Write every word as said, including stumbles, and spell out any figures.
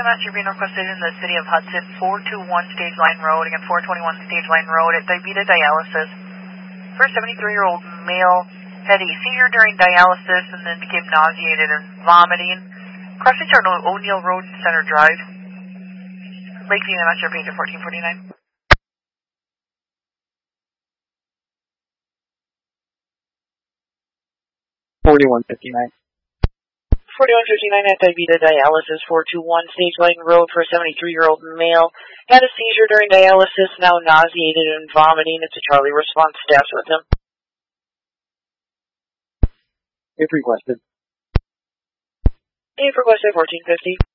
M S, you're being requested in the city of Hudson, four two one Stage Line Road, again, four twenty-one Stage Line Road at DaVita Dialysis. For a seventy-three-year-old male, had a seizure during dialysis and then became nauseated and vomiting. Crossing Chart O'Neill Road, Center Drive. Lakeview M S, you're page fourteen forty-nine. forty-one fifty-nine. forty-one fifty-nine at DaVita Dialysis, four two one Stage Line Road for a seventy-three-year-old male. Had a seizure during dialysis, now nauseated and vomiting. It's a Charlie response, staff's with him. If requested. If requested, fourteen fifty.